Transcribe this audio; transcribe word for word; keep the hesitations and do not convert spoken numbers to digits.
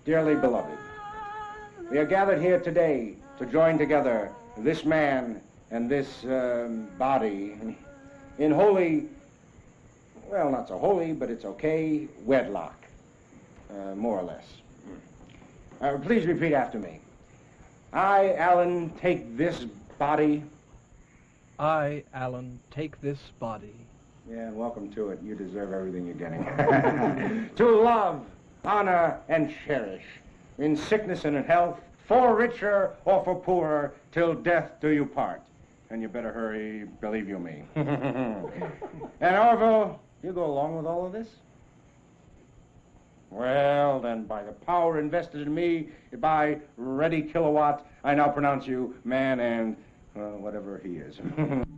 Dearly beloved, we are gathered here today to join together this man and this um, body in holy, well, not so holy, but it's okay, wedlock, uh, more or less. Uh, please repeat after me. I, Alan, take this body. I, Alan, take this body. Yeah, welcome to it. You deserve everything you're getting. To love, honor, and cherish, in sickness and in health, for richer or for poorer, till death do you part. And you better hurry, believe you me. And Orville, you go along with all of this? Well, then, by the power invested in me, by Ready Kilowatt, I now pronounce you man and uh, whatever he is.